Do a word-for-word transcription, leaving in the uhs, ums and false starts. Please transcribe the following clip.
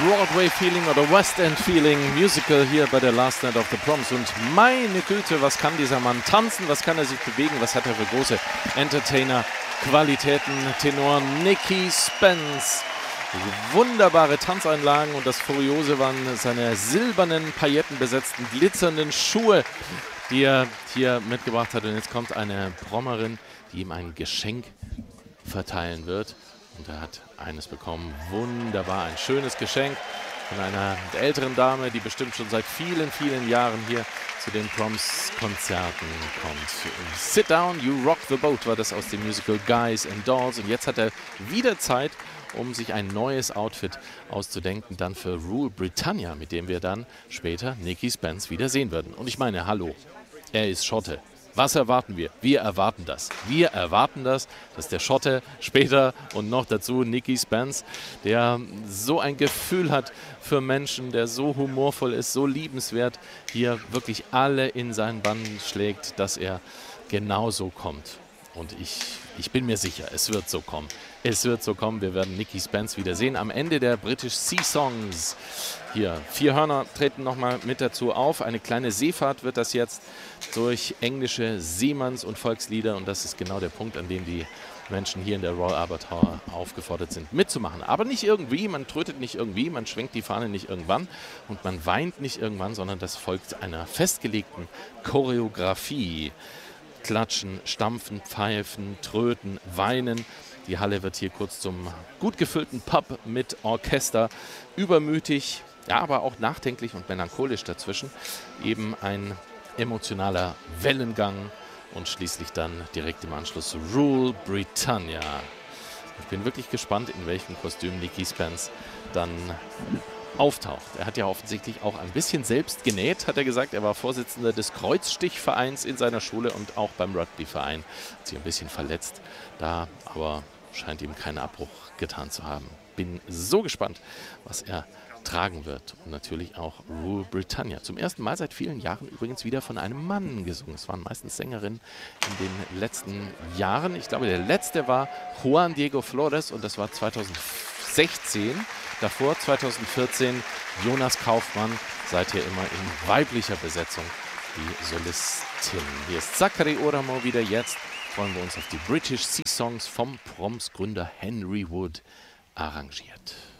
Broadway-Feeling oder West End-Feeling Musical hier bei der Last Night of the Proms. Und meine Güte, was kann dieser Mann tanzen, was kann er sich bewegen, was hat er für große Entertainer-Qualitäten. Tenor Nicky Spence. Wunderbare Tanzeinlagen und das Furiose waren seine silbernen, paillettenbesetzten, glitzernden Schuhe, die er hier mitgebracht hat. Und jetzt kommt eine Prommerin, die ihm ein Geschenk verteilen wird. Und er hat eines bekommen. Wunderbar, ein schönes Geschenk von einer älteren Dame, die bestimmt schon seit vielen, vielen Jahren hier zu den Proms-Konzerten kommt. Sit Down, You Rock the Boat war das aus dem Musical Guys and Dolls. Und jetzt hat er wieder Zeit, um sich ein neues Outfit auszudenken, dann für Rule Britannia, mit dem wir dann später Nicky Spence wieder sehen würden. Und ich meine, hallo, er ist Schotte. Was erwarten wir? Wir erwarten das. Wir erwarten das, dass der Schotte später und noch dazu Nicky Spence, der so ein Gefühl hat für Menschen, der so humorvoll ist, so liebenswert, hier wirklich alle in seinen Bann schlägt, dass er genauso kommt. Und ich, ich bin mir sicher, es wird so kommen. Es wird so kommen, wir werden Nicky Spence wieder sehen. Am Ende der British Sea Songs. Hier, vier Hörner treten nochmal mit dazu auf. Eine kleine Seefahrt wird das jetzt durch englische Seemanns- und Volkslieder. Und das ist genau der Punkt, an dem die Menschen hier in der Royal Albert Hall aufgefordert sind, mitzumachen. Aber nicht irgendwie, man trötet nicht irgendwie, man schwenkt die Fahne nicht irgendwann und man weint nicht irgendwann, sondern das folgt einer festgelegten Choreografie. Klatschen, stampfen, pfeifen, tröten, weinen. Die Halle wird hier kurz zum gut gefüllten Pub mit Orchester. Übermütig, ja, aber auch nachdenklich und melancholisch dazwischen. Eben ein emotionaler Wellengang und schließlich dann direkt im Anschluss Rule Britannia. Ich bin wirklich gespannt, in welchem Kostüm Nicky Spence dann auftaucht. Er hat ja offensichtlich auch ein bisschen selbst genäht, hat er gesagt. Er war Vorsitzender des Kreuzstichvereins in seiner Schule und auch beim Rugbyverein. Hat sich ein bisschen verletzt da, aber scheint ihm keinen Abbruch getan zu haben. Bin so gespannt, was er tragen wird. Und natürlich auch Rule Britannia. Zum ersten Mal seit vielen Jahren übrigens wieder von einem Mann gesungen. Es waren meistens Sängerinnen in den letzten Jahren. Ich glaube, der letzte war Juan Diego Flores und das war zweitausendsechzehn. Davor zweitausendvierzehn Jonas Kaufmann, seither immer in weiblicher Besetzung die Solistin. Hier ist Zachary Oramo wieder. Jetzt freuen wir uns auf die British Sea Songs vom Proms-Gründer Henry Wood arrangiert.